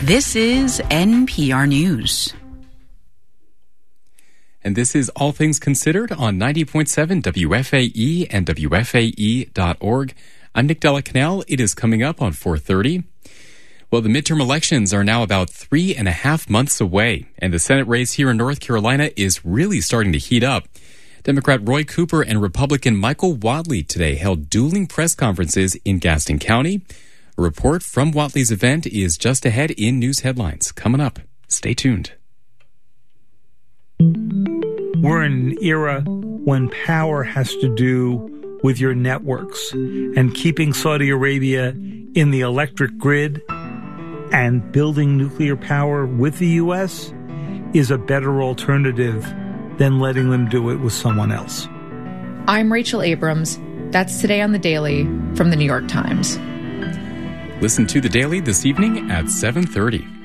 This is NPR News. And this is All Things Considered on 90.7 WFAE and WFAE.org. I'm Nick Della Canal. It is coming up on 4:30. Well, the midterm elections are now about 3.5 months away, and the Senate race here in North Carolina is really starting to heat up. Democrat Roy Cooper and Republican Michael Whatley today held dueling press conferences in Gaston County. A report from Whatley's event is just ahead in news headlines. Coming up. Stay tuned. We're in an era when power has to do with your networks, and keeping Saudi Arabia in the electric grid and building nuclear power with the U.S. is a better alternative than letting them do it with someone else. I'm Rachel Abrams. That's Today on the Daily from The New York Times. Listen to The Daily this evening at 7:30.